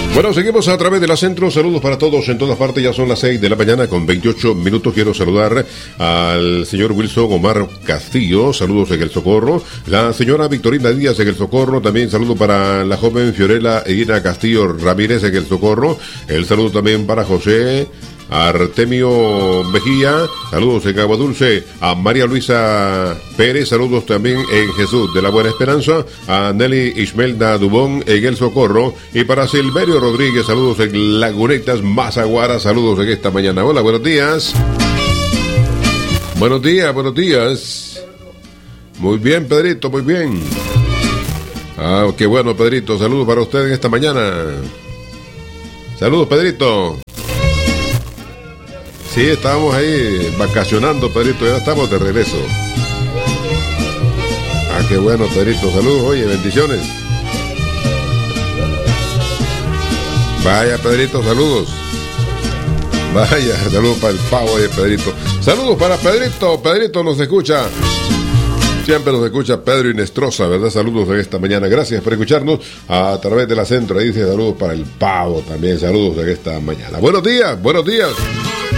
Bueno, seguimos a través de la Centro. Saludos para todos en todas partes. Ya son las 6 de la mañana con 28 minutos. Quiero saludar al señor Wilson Omar Castillo. Saludos en El Socorro. La señora Victorina Díaz en El Socorro. También saludo para la joven Fiorella Eguina Castillo Ramírez en El Socorro. El saludo también para José Artemio Mejía, saludos en Agua Dulce, a María Luisa Pérez, saludos también en Jesús de la Buena Esperanza, a Nelly Ismelda Dubón en El Socorro, y para Silverio Rodríguez, saludos en Lagunetas Mazaguara, saludos en esta mañana. Hola, buenos días. Buenos días, buenos días. Muy bien, Pedrito, muy bien. Ah, qué bueno, Pedrito, saludos para usted en esta mañana. Saludos, Pedrito. Sí, estábamos ahí vacacionando, Pedrito, ya estamos de regreso. Ah, qué bueno, Pedrito, saludos, oye, bendiciones. Vaya, Pedrito, saludos. Vaya, saludos para el pavo, oye, Pedrito. Saludos para Pedrito, Pedrito nos escucha. Siempre nos escucha Pedro Inestrosa, ¿verdad? Saludos en esta mañana. Gracias por escucharnos a través de la Centro. Ahí dice saludos para el pavo también. Saludos en esta mañana. Buenos días, buenos días.